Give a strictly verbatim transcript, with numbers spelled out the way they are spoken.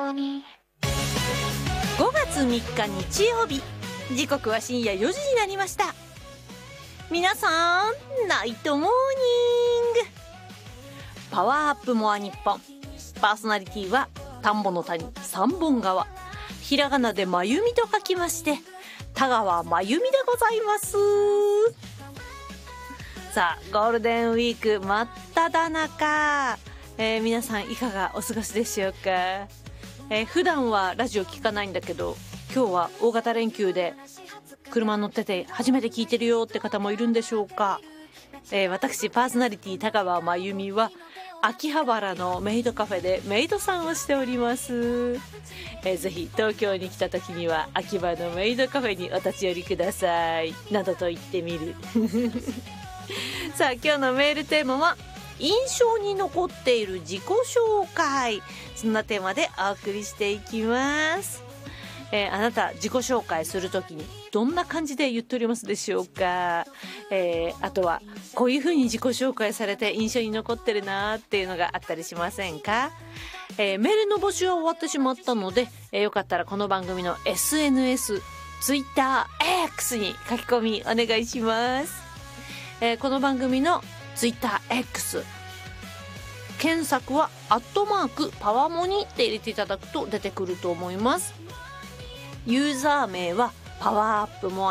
ごがつみっか日曜日、時刻は深夜よじになりました。皆さん、ナイトモーニング。パワーアップモア日本、パーソナリティは田んぼの谷三本川、ひらがなでまゆみと書きまして田川まゆみでございます。さあ、ゴールデンウィーク真っ只中、えー、皆さんいかがお過ごしでしょうか。えー、普段はラジオ聞かないんだけど、今日は大型連休で車乗ってて初めて聞いてるよって方もいるんでしょうか。えー、私パーソナリティ田川まゆみは秋葉原のメイドカフェでメイドさんをしております。えー、ぜひ東京に来た時には秋葉のメイドカフェにお立ち寄りくださいなどと言ってみるさあ、今日のメールテーマは印象に残っている自己紹介、そんなテーマでお送りしていきます。えー、あなた自己紹介するときにどんな感じで言っておりますでしょうか。えー、あとはこういう風に自己紹介されて印象に残ってるなっていうのがあったりしませんか。えー、メールの募集は終わってしまったので、えー、よかったらこの番組の エスエヌエス、Twitter、X に書き込みお願いします。えー、この番組の Twitter、X 検索はアットマークパワモニって入れていただくと出てくると思います。ユーザー名はパワーアップモア